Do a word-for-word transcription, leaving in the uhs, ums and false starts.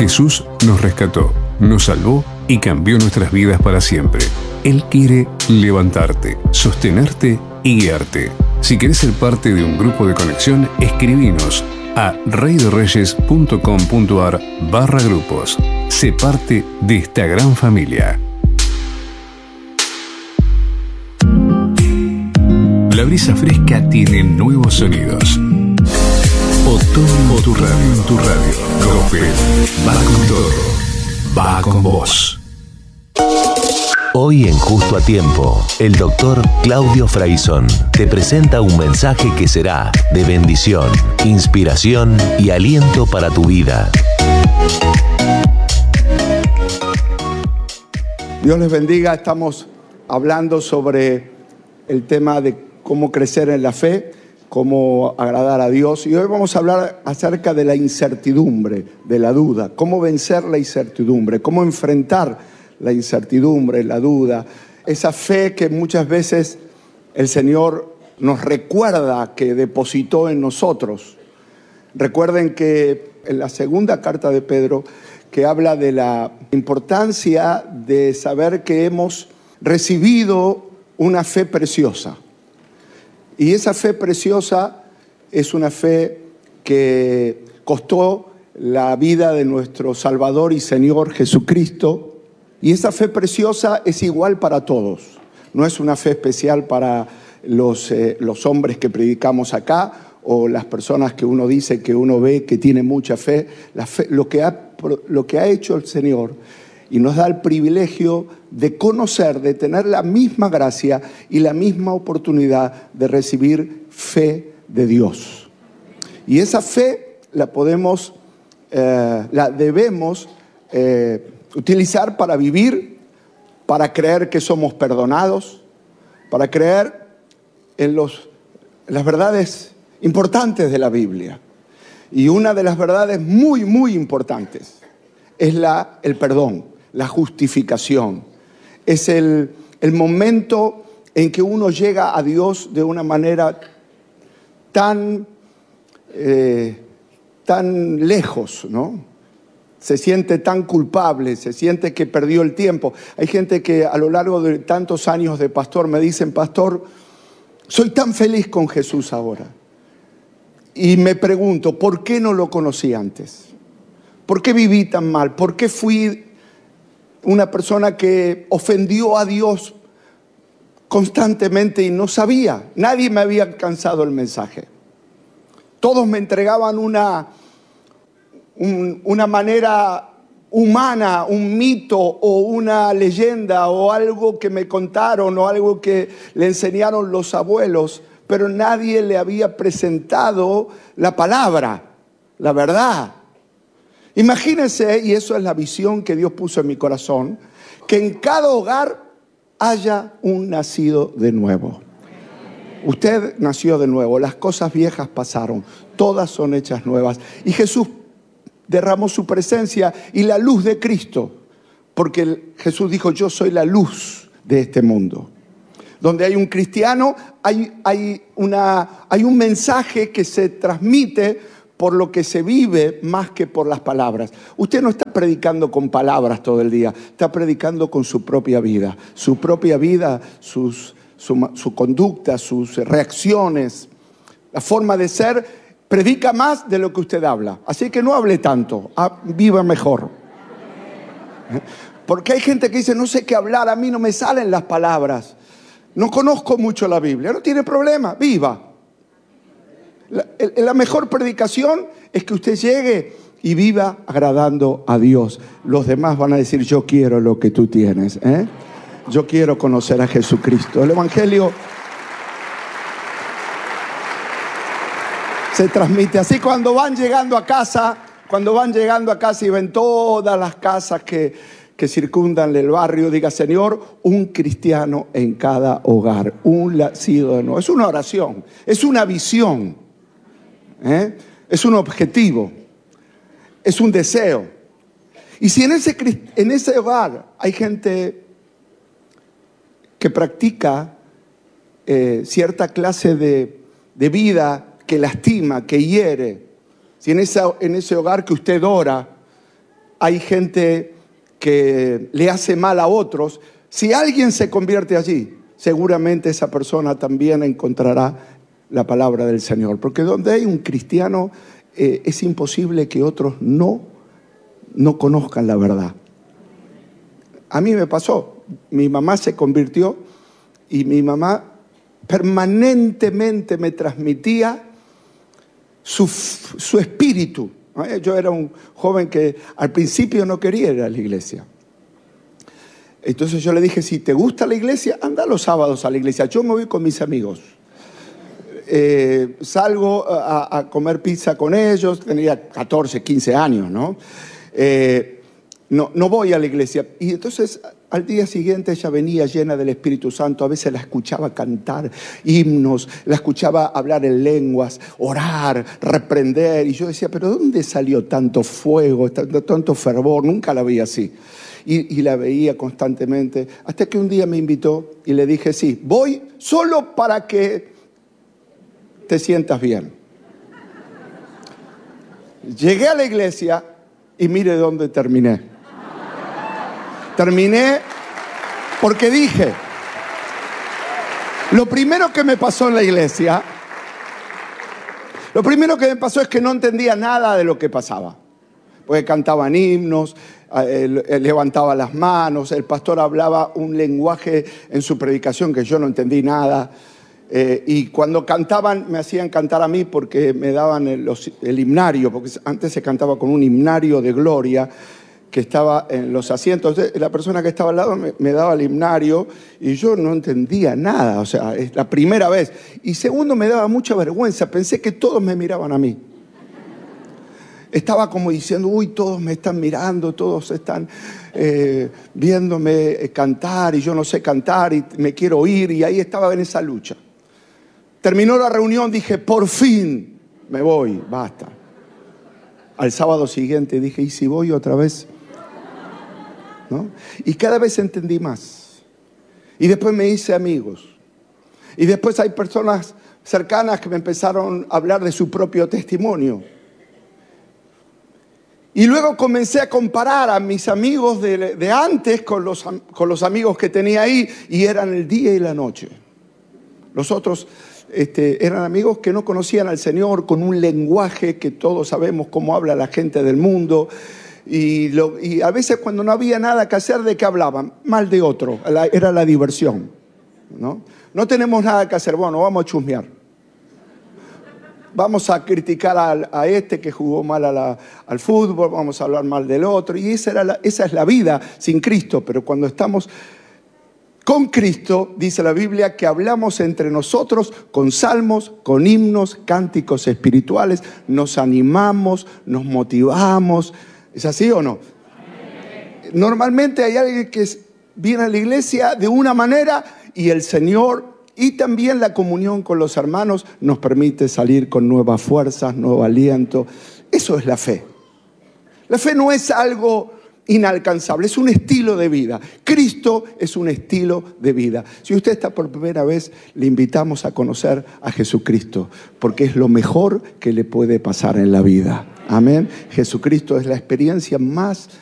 Jesús nos rescató, nos salvó y cambió nuestras vidas para siempre. Él quiere levantarte, sostenerte y guiarte. Si querés ser parte de un grupo de conexión, escribinos a reydereyes.com.ar barra grupos. Sé parte de esta gran familia. La brisa fresca tiene nuevos sonidos. Otoño en tu radio, en tu radio. Gospel va con todo, va con vos. Hoy en Justo a Tiempo, el doctor Claudio Fraizón te presenta un mensaje que será de bendición, inspiración y aliento para tu vida. Dios les bendiga. Estamos hablando sobre el tema de cómo crecer en la fe, cómo agradar a Dios. Y hoy vamos a hablar acerca de la incertidumbre, de la duda. Cómo vencer la incertidumbre, cómo enfrentar la incertidumbre, la duda. Esa fe que muchas veces el Señor nos recuerda que depositó en nosotros. Recuerden que en la segunda carta de Pedro, que habla de la importancia de saber que hemos recibido una fe preciosa. Y esa fe preciosa es una fe que costó la vida de nuestro Salvador y Señor Jesucristo. Y esa fe preciosa es igual para todos. No es una fe especial para los, eh, los hombres que predicamos acá o las personas que uno dice que uno ve que tiene mucha fe. La fe lo, que ha, lo que ha hecho el Señor y nos da el privilegio de conocer, de tener la misma gracia y la misma oportunidad de recibir fe de Dios. Y esa fe la podemos, eh, la debemos eh, utilizar para vivir, para creer que somos perdonados, para creer en, los, en las verdades importantes de la Biblia. Y una de las verdades muy, muy importantes es la, el perdón, la justificación. Es el, el momento en que uno llega a Dios de una manera tan, eh, tan lejos, ¿no? Se siente tan culpable, se siente que perdió el tiempo. Hay gente que a lo largo de tantos años de pastor me dicen: pastor, soy tan feliz con Jesús ahora. Y me pregunto, ¿por qué no lo conocí antes? ¿Por qué viví tan mal? ¿Por qué fui una persona que ofendió a Dios constantemente y no sabía? Nadie me había alcanzado el mensaje. Todos me entregaban una... Un, una manera humana, un mito o una leyenda o algo que me contaron o algo que le enseñaron los abuelos, pero nadie le había presentado la palabra, la verdad. Imagínense, y eso es la visión que Dios puso en mi corazón, que en cada hogar haya un nacido de nuevo. Usted nació de nuevo, las cosas viejas pasaron, todas son hechas nuevas. Y Jesús derramó su presencia y la luz de Cristo, porque Jesús dijo: yo soy la luz de este mundo. Donde hay un cristiano, hay, hay, una, hay un mensaje que se transmite por lo que se vive más que por las palabras. Usted no está predicando con palabras todo el día, está predicando con su propia vida. Su propia vida, sus, su, su conducta, sus reacciones, la forma de ser. Predica más de lo que usted habla. Así que no hable tanto, viva mejor. Porque hay gente que dice: no sé qué hablar, a mí no me salen las palabras. No conozco mucho la Biblia. No tiene problema, viva. La, la mejor predicación es que usted llegue y viva agradando a Dios. Los demás van a decir: yo quiero lo que tú tienes, ¿eh? Yo quiero conocer a Jesucristo. El Evangelio se transmite así. Cuando van llegando a casa, cuando van llegando a casa y ven todas las casas que, que circundan el barrio, diga: Señor, un cristiano en cada hogar, un nacido de nuevo. Es una oración, es una visión, ¿eh? Es un objetivo, es un deseo. Y si en ese, en ese hogar hay gente que practica eh, cierta clase de, de vida que lastima, que hiere, si en, esa, en ese hogar que usted ora hay gente que le hace mal a otros. Si alguien se convierte allí, seguramente esa persona también encontrará la palabra del Señor. Porque donde hay un cristiano, eh, es imposible que otros no, no conozcan la verdad. A mí me pasó. Mi mamá se convirtió y mi mamá permanentemente me transmitía su, su espíritu. Yo era un joven que al principio no quería ir a la iglesia. Entonces yo le dije, si te gusta la iglesia, anda los sábados a la iglesia. Yo me voy con mis amigos. Eh, salgo a, a comer pizza con ellos. Tenía catorce, quince años, ¿no? Eh, no, no voy a la iglesia. Y entonces al día siguiente ella venía llena del Espíritu Santo. A veces la escuchaba cantar himnos, la escuchaba hablar en lenguas, orar, reprender. Y yo decía, ¿pero dónde salió tanto fuego, tanto, tanto fervor? Nunca la vi así. Y, y la veía constantemente, hasta que un día me invitó y le dije, sí, voy solo para que te sientas bien. Llegué a la iglesia y mire dónde terminé. Terminé porque dije, lo primero que me pasó en la iglesia, lo primero que me pasó es que no entendía nada de lo que pasaba. Porque cantaban himnos, eh, levantaba las manos, el pastor hablaba un lenguaje en su predicación que yo no entendí nada. Eh, y cuando cantaban, me hacían cantar a mí porque me daban el, los, el himnario, porque antes se cantaba con un himnario de gloria que estaba en los asientos. Entonces, la persona que estaba al lado me, me daba el himnario y yo no entendía nada, o sea, es la primera vez. Y segundo, me daba mucha vergüenza, pensé que todos me miraban a mí. Estaba como diciendo, uy, todos me están mirando, todos están eh, viéndome cantar y yo no sé cantar y me quiero ir, y ahí estaba en esa lucha. Terminó la reunión, dije, por fin me voy, basta. Al sábado siguiente dije, ¿y si voy otra vez? ¿No? Y cada vez entendí más. Y después me hice amigos. Y después hay personas cercanas que me empezaron a hablar de su propio testimonio. Y luego comencé a comparar a mis amigos de, de antes con los, con los amigos que tenía ahí, y eran el día y la noche. Los otros este, eran amigos que no conocían al Señor, con un lenguaje que todos sabemos cómo habla la gente del mundo. Y, lo, y a veces cuando no había nada que hacer, ¿de qué hablaban? Mal de otro, la, era la diversión, ¿no? No tenemos nada que hacer, bueno, vamos a chusmear. Vamos a criticar a, a este que jugó mal a la, al fútbol, vamos a hablar mal del otro. Y esa, era la, esa es la vida sin Cristo. Pero cuando estamos con Cristo, dice la Biblia, que hablamos entre nosotros con salmos, con himnos, cánticos espirituales. Nos animamos, nos motivamos. ¿Es así o no? Normalmente hay alguien que viene a la iglesia de una manera y el Señor... Y también la comunión con los hermanos nos permite salir con nuevas fuerzas, nuevo aliento. Eso es la fe. La fe no es algo inalcanzable, es un estilo de vida. Cristo es un estilo de vida. Si usted está por primera vez, le invitamos a conocer a Jesucristo, porque es lo mejor que le puede pasar en la vida. Amén. Jesucristo es la experiencia más